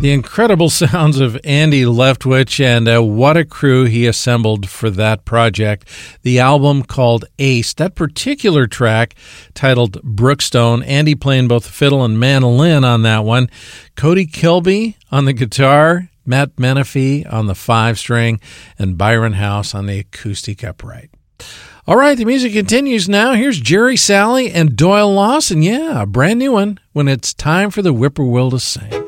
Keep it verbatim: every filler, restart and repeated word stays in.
The incredible sounds of Andy Leftwich, and uh, what a crew he assembled for that project. The album called Ace, that particular track titled Brookstone, Andy playing both fiddle and mandolin on that one, Cody Kilby on the guitar, Matt Menifee on the five-string, and Byron House on the acoustic upright. All right, the music continues now. Here's Jerry Salley and Doyle Lawson. Yeah, a brand new one when it's time for the whippoorwill to sing.